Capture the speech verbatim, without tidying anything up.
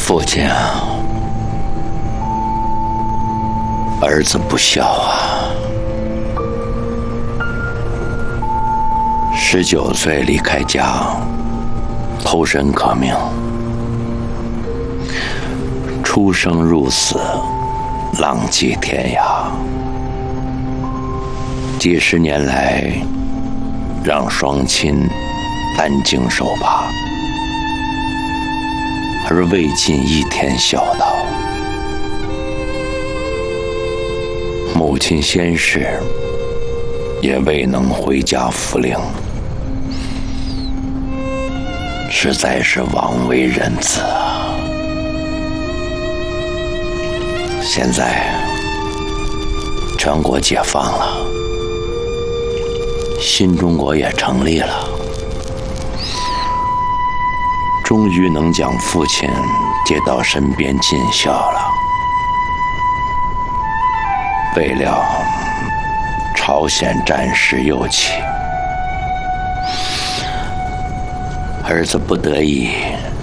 父亲啊，儿子不孝啊！十九岁离开家，投身革命，出生入死，浪迹天涯。几十年来，让双亲担惊受怕，而未尽一天孝道。母亲先逝，也未能回家复灵，实在是枉为人子啊！现在全国解放了，新中国也成立了，终于能将父亲接到身边尽孝了。未料朝鲜战事又起，儿子不得已